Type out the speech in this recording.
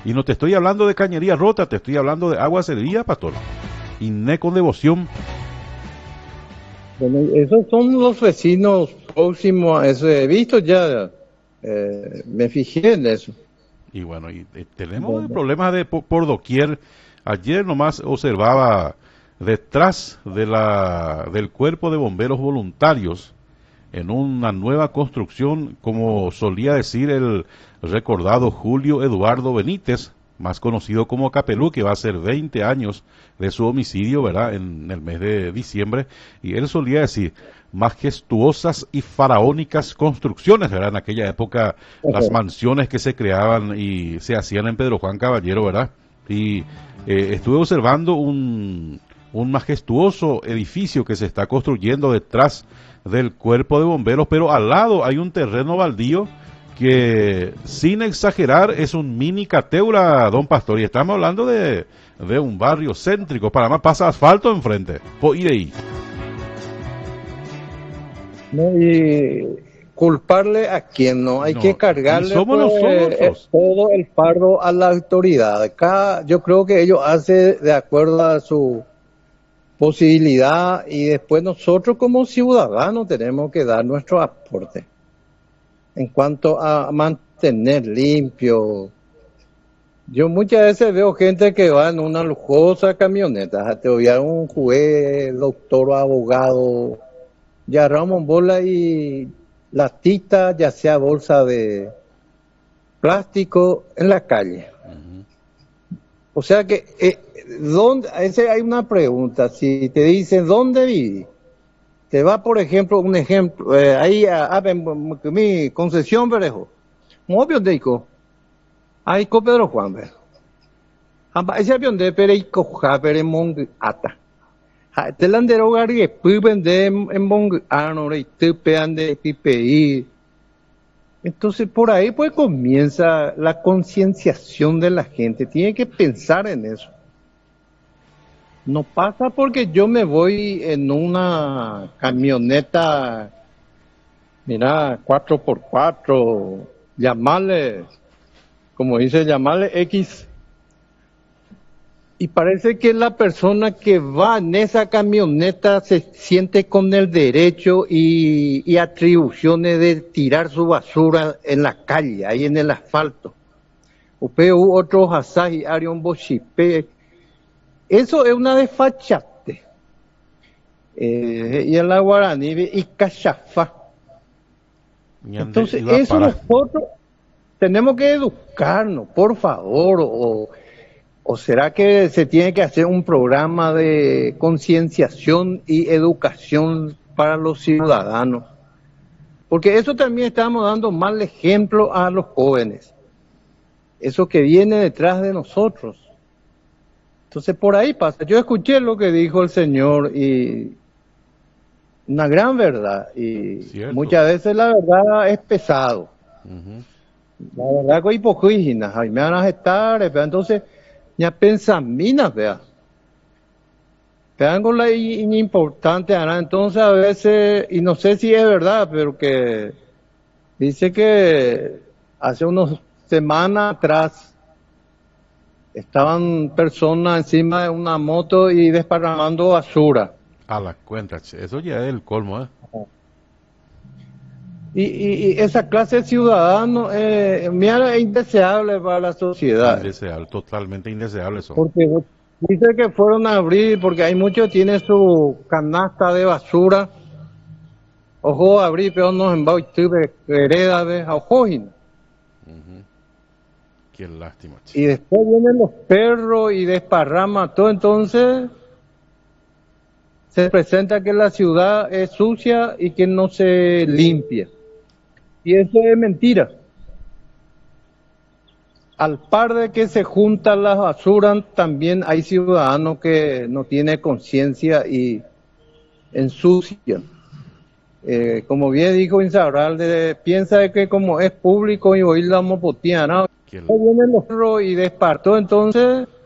Y no te estoy hablando de cañería rota, te estoy hablando de agua servida, pastor. Y ne con devoción. Bueno, esos son los vecinos próximos a eso. He visto ya, me fijé en eso. Y bueno, tenemos Bueno, problemas por doquier. Ayer nomás observaba detrás del cuerpo de bomberos voluntarios en una nueva construcción, como solía decir el recordado Julio Eduardo Benítez, más conocido como Capelú, que va a ser 20 años de su homicidio, ¿verdad?, en el mes de diciembre, y él solía decir, majestuosas y faraónicas construcciones, ¿verdad?, en aquella época, las mansiones que se creaban y se hacían en Pedro Juan Caballero, ¿verdad?, y estuve observando un majestuoso edificio que se está construyendo detrás del cuerpo de bomberos, pero al lado hay un terreno baldío que, sin exagerar, es un mini Cateura, don Pastor, y estamos hablando de un barrio céntrico. Para más pasa asfalto enfrente, por ir ahí. ¿no? Y culparle a quien no, hay No, que y cargarle somos pues, nosotros. todo el fardo a la autoridad. Acá yo creo que ellos hacen de acuerdo a su posibilidad y después nosotros como ciudadanos tenemos que dar nuestro aporte en cuanto a mantener limpio. Yo muchas veces veo gente que va en una lujosa camioneta, te voy a un juez, doctor o abogado, ya Ramón bola y latita, ya sea bolsa de plástico en la calle. Ujú. O sea que, ¿dónde? Ese hay una pregunta, si te dicen ¿dónde vive? Te va, por ejemplo, un ejemplo, ahí mi concesión, Berejo, obvio de ico, ahí co Pedro Juan, Berejo. Ese avión de Pereico, Javere Mong Ata. Telandero Gary, Puben de Mong Arnore, Tepean de PPI. Entonces, por ahí pues comienza la concienciación de la gente. Tiene que pensar en eso. No pasa porque yo me voy en una camioneta, mira, 4x4, llamarle, como dice, llamarle X. Y parece que la persona que va en esa camioneta se siente con el derecho y atribuciones de tirar su basura en la calle, ahí en el asfalto. Upeu otros asahi, arion boshipe. Eso es una desfachate. Y en la guaraní, y cachafa. Entonces, eso nosotros tenemos que educarnos, por favor, ¿o será que se tiene que hacer un programa de concienciación y educación para los ciudadanos? Porque eso también estamos dando mal ejemplo a los jóvenes. Eso que viene detrás de nosotros. Entonces por ahí pasa. Yo escuché lo que dijo el Señor y una gran verdad. Y Cierto. muchas veces la verdad es pesado. Uh-huh. La verdad que hay hipocrígenas. Me van a estar, entonces ya pensan minas, vea. Vean con la importante, Ana. Entonces a veces, y no sé si es verdad, pero que dice que hace unas semanas atrás estaban personas encima de una moto y desparramando basura. A la cuenta, eso ya es el colmo, ¿eh? Y esa clase de ciudadanos, mira, es indeseable para la sociedad. Indeseable, totalmente indeseable eso. Porque dice que fueron a abrir, porque hay muchos que tienen su canasta de basura. Ojo, abrir, pero no en Bautube, hereda de Aujojin. Qué lástima, chico. Y después vienen los perros y desparrama todo, entonces se presenta que la ciudad es sucia y que no se limpia. Y eso es mentira. Al par de que se juntan las basuras, también hay ciudadanos que no tienen conciencia y ensucian. Como bien dijo Insaurralde, piensa que como es público y hoy la mopotiana, ¿no? Vienen los perros y despartó, entonces